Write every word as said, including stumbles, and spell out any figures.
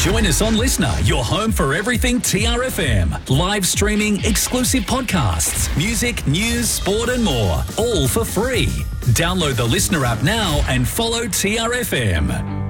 Join us on Listener, your home for everything T R F M. Live streaming, exclusive podcasts, music, news, sport and more. All for free. Download the Listener app now and follow T R F M.